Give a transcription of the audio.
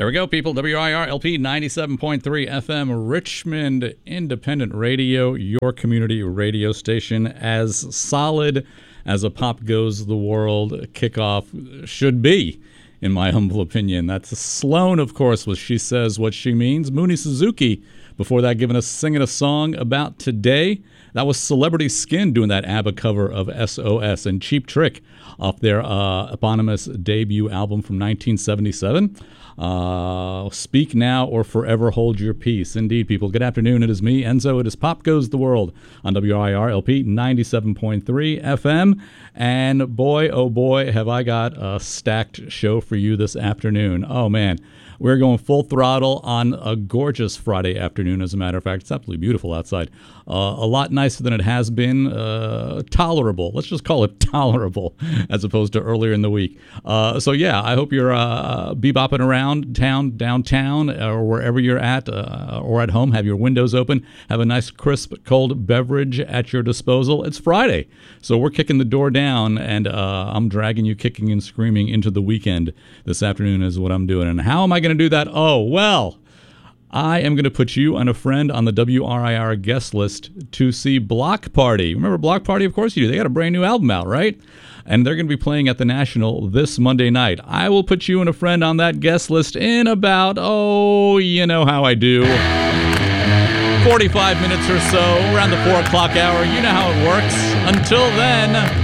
we go, people. WIRLP 97.3 FM, Richmond Independent Radio, your community radio station. As solid as a Pop Goes the World kickoff should be, in my humble opinion. That's Sloan, of course, with She Says What She Means. Mooney Suzuki, before that, singing a song about today. That was Celebrity Skin doing that ABBA cover of SOS, and Cheap Trick off their eponymous debut album from 1977. Speak Now or Forever Hold Your Peace. Indeed, people. Good afternoon. It is me, Enzo. It is Pop Goes the World on WIRLP 97.3 FM. And boy, oh boy, have I got a stacked show for you this afternoon. Oh, man. We're going full throttle on a gorgeous Friday afternoon, as a matter of fact. It's absolutely beautiful outside. A lot nicer than it has been. Tolerable. Let's just call it tolerable as opposed to earlier in the week. So, yeah, I hope you're bebopping around town, downtown, or wherever you're at, or at home. Have your windows open. Have a nice, crisp, cold beverage at your disposal. It's Friday, so we're kicking the door down, and I'm dragging you kicking and screaming into the weekend this afternoon is what I'm doing. And how am I going to do that? Oh, well, I am going to put you and a friend on the WRIR guest list to see Block Party. Remember Block Party? Of course you do. They got a brand new album out, right? And they're going to be playing at the National this Monday night. I will put you and a friend on that guest list in about, you know how I do, 45 minutes or so, around the 4 o'clock hour. You know how it works. Until then...